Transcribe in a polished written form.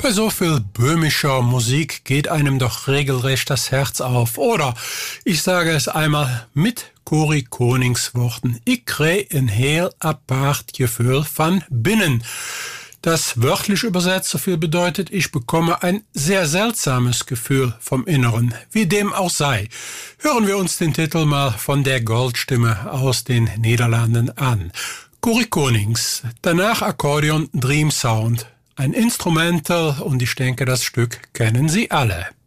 Bei so viel böhmischer Musik geht einem doch regelrecht das Herz auf. Oder, ich sage es einmal mit Corrie Konings Worten, ich krieg ein heel apart Gefühl von binnen. Das wörtlich übersetzt so viel bedeutet, ich bekomme ein sehr seltsames Gefühl vom Inneren, wie dem auch sei. Hören wir uns den Titel mal von der Goldstimme aus den Niederlanden an. Corrie Konings, danach Akkordeon Dream Sound, ein Instrumental und ich denke, das Stück kennen Sie alle.